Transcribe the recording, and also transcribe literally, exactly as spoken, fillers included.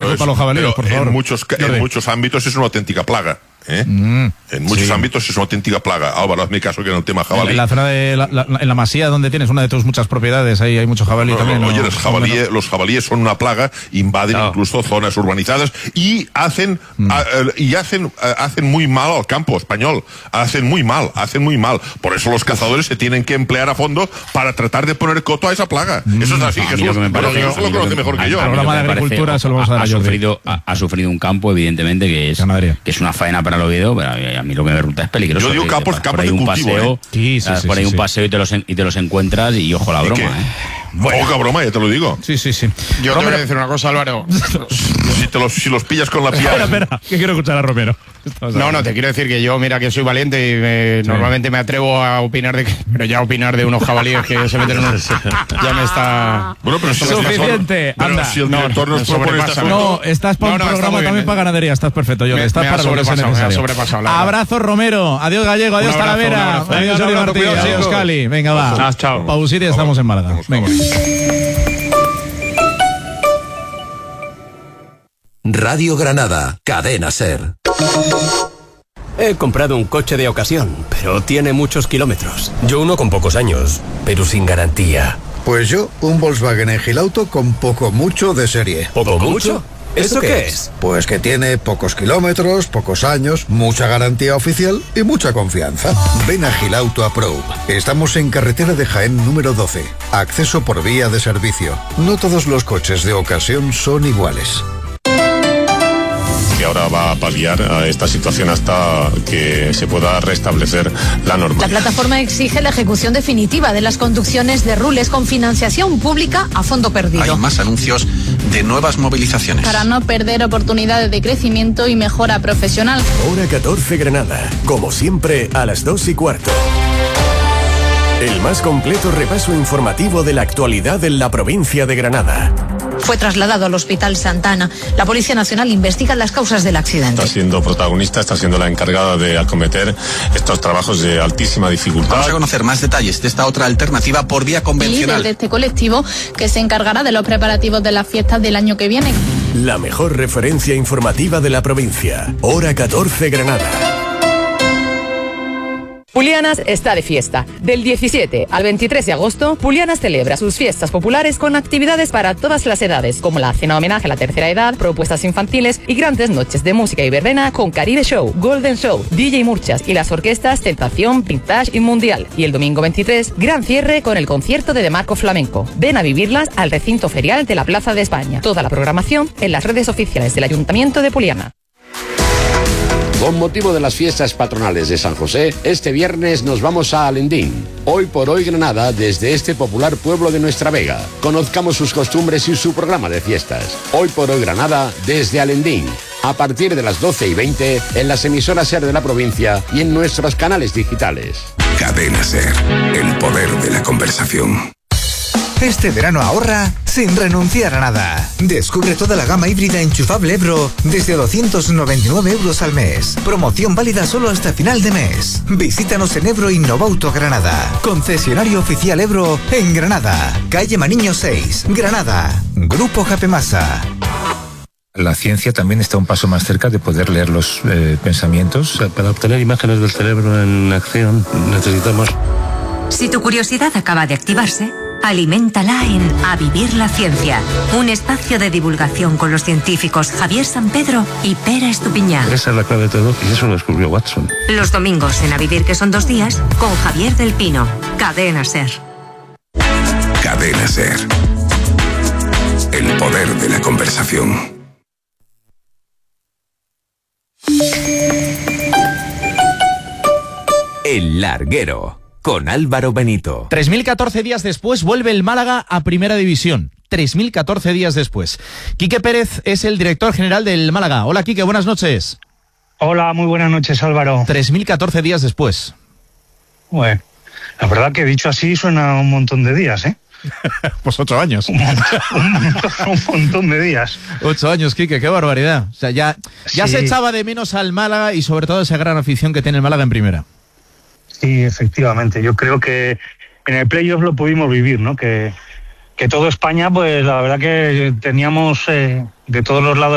pero para los jabalíes, por favor. En muchos, en muchos ámbitos es una auténtica plaga. ¿Eh? Mm, en muchos sí. ámbitos es una auténtica plaga. Álvaro, hazme caso que en el tema jabalí. En la zona de la, la, en la Masía, donde tienes una de tus muchas propiedades, ahí hay mucho jabalí no, también. No, no, oye, los, jabalí, no. los jabalíes son una plaga, invaden no. incluso zonas urbanizadas y hacen mm. a, y hacen a, hacen muy mal al campo español. Hacen muy mal, hacen muy mal. Por eso los cazadores se tienen que emplear a fondo para tratar de poner coto a esa plaga. Mm. Eso es así, Jesús. Lo que parece, Jesús lo conoce mejor que yo. El programa de agricultura se lo vamos a dar a sufrido, ha, ha sufrido un campo, evidentemente, que es, que es una faena para el Oviedo, pero a mí lo que me resulta es peligroso. Yo digo campos, campos de cultivo, paseo, ¿eh? Sí, sí, sí, por ahí sí, un sí. paseo y te los, y te los encuentras y ojo la broma, ¿eh? Bueno. Poca broma, ya te lo digo. Sí, sí, sí. Yo Romero... te voy a decir una cosa, Álvaro. si, te los, si los pillas con la piel. Espera, espera, que quiero escuchar a Romero. No, no, te quiero decir que yo, mira, que soy valiente y me, sí. normalmente me atrevo a opinar de que, pero ya opinar de unos jabalíes que se meten en unos... ya me está... Bueno, pero si suficiente, pero anda. Si el director no, nos propone esta No, estás para no, un no, programa también bien, para ganadería, estás perfecto, yo. Me, estás me para lo que sea necesario. Abrazo, Romero. Adiós, Gallego. Adiós, abrazo, Talavera. Adiós, Jordi Martí. Adiós, Cali. Venga, va. Ah, chao. Pausita y estamos en Málaga. Venga. Radio Granada, Cadena SER. He comprado un coche de ocasión, pero tiene muchos kilómetros. Yo uno con pocos años, pero sin garantía. Pues yo, un Volkswagen Engilauto con poco mucho de serie. ¿Poco mucho? ¿Eso qué es? Pues que tiene pocos kilómetros, pocos años, mucha garantía oficial y mucha confianza. Ven a Gilauto Approve. Estamos en carretera de Jaén número doce. Acceso por vía de servicio. No todos los coches de ocasión son iguales. Que ahora va a paliar a esta situación hasta que se pueda restablecer la normalidad. La plataforma exige la ejecución definitiva de las conducciones de rules con financiación pública a fondo perdido. Hay más anuncios de nuevas movilizaciones. Para no perder oportunidades de crecimiento y mejora profesional. Hora catorce Granada, como siempre a las dos y cuarto. El más completo repaso informativo de la actualidad en la provincia de Granada. Fue trasladado al Hospital Santa Ana. La Policía Nacional investiga las causas del accidente. Está siendo protagonista, está siendo la encargada de acometer estos trabajos de altísima dificultad. Vamos a conocer más detalles de esta otra alternativa por vía convencional. Y de este colectivo que se encargará de los preparativos de las fiestas del año que viene. La mejor referencia informativa de la provincia. Hora catorce Granada. Pulianas está de fiesta. Del diecisiete al veintitrés de agosto, Pulianas celebra sus fiestas populares con actividades para todas las edades, como la cena homenaje a la tercera edad, propuestas infantiles y grandes noches de música y verbena con Caribe Show, Golden Show, D J Murchas y las orquestas Tentación, Vintage y Mundial. Y el domingo veintitrés, gran cierre con el concierto de De Marco Flamenco. Ven a vivirlas al recinto ferial de la Plaza de España. Toda la programación en las redes oficiales del Ayuntamiento de Puliana. Con motivo de las fiestas patronales de San José, este viernes nos vamos a Alendín. Hoy por hoy Granada, desde este popular pueblo de Nuestra Vega. Conozcamos sus costumbres y su programa de fiestas. Hoy por hoy Granada, desde Alendín. A partir de las doce y veinte, en las emisoras SER de la provincia y en nuestros canales digitales. Cadena SER, el poder de la conversación. Este verano ahorra sin renunciar a nada. Descubre toda la gama híbrida enchufable Ebro desde doscientos noventa y nueve euros al mes. Promoción válida solo hasta final de mes. Visítanos en Ebro Innovauto Granada. Concesionario oficial Ebro en Granada. Calle Maniño seis, Granada. Grupo Japemasa. La ciencia también está un paso más cerca de poder leer los eh, pensamientos. Para obtener imágenes del cerebro en acción necesitamos... Si tu curiosidad acaba de activarse, aliméntala en A Vivir la Ciencia, un espacio de divulgación con los científicos Javier San Pedro y Pera Estupiñán. Esa es la clave de todo y eso lo descubrió Watson. Los domingos en A Vivir, que son dos días, con Javier del Pino. Cadena SER. Cadena SER. El poder de la conversación. El Larguero. Con Álvaro Benito. tres mil catorce días después vuelve el Málaga a Primera División. tres mil catorce días después. Quique Pérez es el director general del Málaga. Hola, Quique, buenas noches. Hola, muy buenas noches, Álvaro. tres mil catorce días después. Bueno, la verdad que dicho así suena un montón de días, ¿eh? Pues ocho años. Un montón, un montón, un montón de días. Ocho años, Quique, qué barbaridad. O sea, ya, ya sí. Se echaba de menos al Málaga y sobre todo esa gran afición que tiene el Málaga en Primera. Sí, efectivamente. Yo creo que en el playoff lo pudimos vivir, ¿no? Que, que todo España, pues la verdad que teníamos eh, de todos los lados